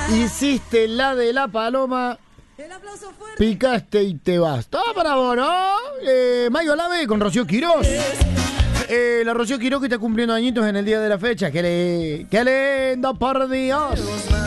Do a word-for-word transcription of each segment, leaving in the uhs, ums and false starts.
Hiciste la de la paloma. El aplauso fuerte. Picaste y te vas. Todo para vos, ¿no? Eh, Mayo Lave con Rocío Quirós. Eh, la Rocío Quirós que está cumpliendo añitos en el día de la fecha. ¡Qué, le... ¡Qué lindo, por Dios!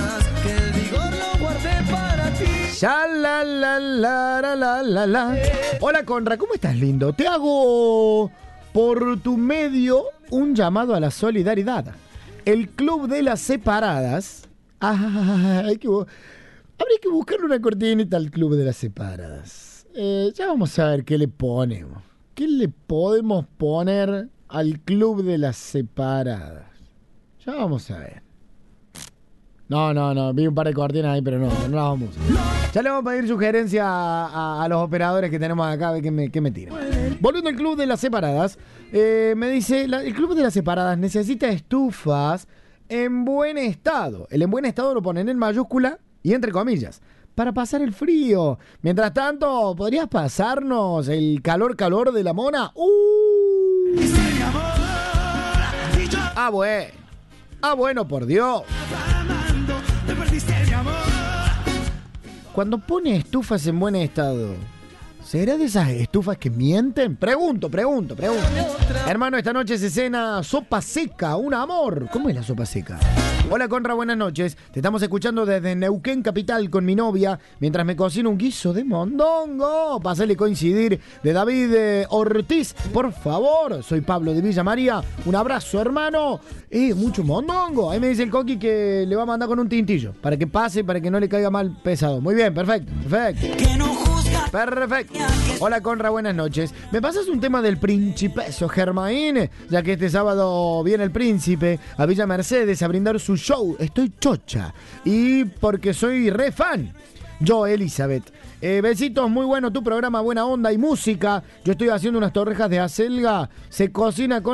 Ya, la, la, la, la, la, la, la. Hola, Conra, ¿cómo estás, lindo? Te hago por tu medio un llamado a la solidaridad. El Club de las Separadas. Ah, hay que, habría que buscarle una cortinita al Club de las Separadas. Eh, ya vamos a ver qué le ponemos. ¿Qué le podemos poner al Club de las Separadas? Ya vamos a ver. No, no, no, vi un par de cortinas ahí, pero no, no las vamos a usar. Ya le vamos a pedir sugerencia a, a, a los operadores que tenemos acá, a ver qué me, qué me tiran. Volviendo al Club de las Separadas, eh, me dice, la, el Club de las Separadas necesita estufas en buen estado. El en buen estado lo ponen en mayúscula y entre comillas, para pasar el frío. Mientras tanto, ¿podrías pasarnos el calor, calor de la mona? ¡Uh! Ah, bueno. Ah, bueno, por Dios. Cuando pone estufas en buen estado, ¿será de esas estufas que mienten? Pregunto, pregunto, pregunto. Hermano, esta noche se cena sopa seca, un amor. ¿Cómo es la sopa seca? Hola, Conra, buenas noches. Te estamos escuchando desde Neuquén Capital con mi novia mientras me cocino un guiso de mondongo. Pasale coincidir de David eh, Ortiz, por favor. Soy Pablo de Villa María. Un abrazo, hermano. Eh, mucho mondongo. Ahí me dice el Coqui que le va a mandar con un tintillo para que pase, para que no le caiga mal pesado. Muy bien, perfecto, perfecto. Que no juzga. Perfecto. Hola, Conra, buenas noches. ¿Me pasas un tema del Principeso, Germain? Ya que este sábado viene el príncipe a Villa Mercedes a brindar su show. Estoy chocha. Y porque soy re fan. Yo, Elizabeth. Eh, besitos, muy bueno tu programa, buena onda y música. Yo estoy haciendo unas torrejas de acelga. Se cocina con